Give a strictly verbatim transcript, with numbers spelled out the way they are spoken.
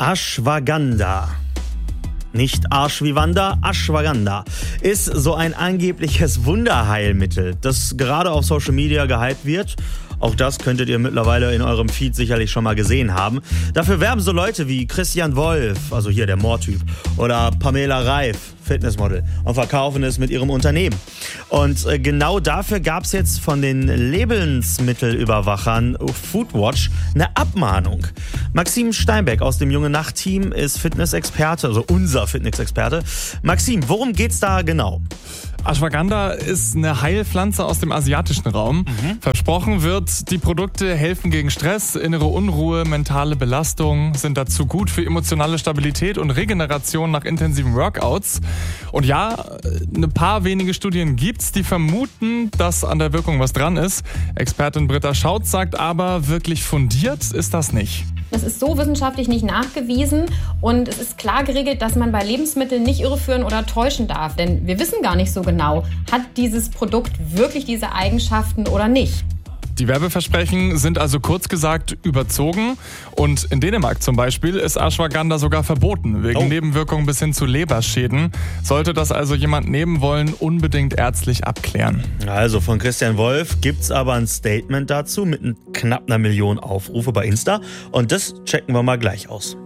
Ashwagandha. Nicht Arsch wie Wanda, Ashwagandha ist so ein angebliches Wunderheilmittel, das gerade auf Social Media gehypt wird. Auch das könntet ihr mittlerweile in eurem Feed sicherlich schon mal gesehen haben. Dafür werben so Leute wie Christian Wolf, also hier der Moortyp, oder Pamela Reif, Fitnessmodel, und verkaufen es mit ihrem Unternehmen. Und genau dafür gab es jetzt von den Lebensmittelüberwachern Foodwatch eine Abmahnung. Maxim Steinbeck aus dem Junge Nacht-Team ist Fitnessexperte, also unser Fitnessexperte. Maxim, worum geht's da genau? Ashwagandha ist eine Heilpflanze aus dem asiatischen Raum. Mhm. Versprochen wird, die Produkte helfen gegen Stress, innere Unruhe, mentale Belastung, sind dazu gut für emotionale Stabilität und Regeneration nach intensiven Workouts. Und ja, ein paar wenige Studien gibt's, die vermuten, dass an der Wirkung was dran ist. Expertin Britta Schautz sagt aber, wirklich fundiert ist das nicht. Das ist so wissenschaftlich nicht nachgewiesen und es ist klar geregelt, dass man bei Lebensmitteln nicht irreführen oder täuschen darf. Denn wir wissen gar nicht so genau, hat dieses Produkt wirklich diese Eigenschaften oder nicht. Die Werbeversprechen sind also kurz gesagt überzogen und in Dänemark zum Beispiel ist Ashwagandha sogar verboten, wegen oh. Nebenwirkungen bis hin zu Leberschäden. Sollte das also jemand nehmen wollen, unbedingt ärztlich abklären. Also von Christian Wolf gibt's aber ein Statement dazu mit knapp einer Million Aufrufe bei Insta und das checken wir mal gleich aus.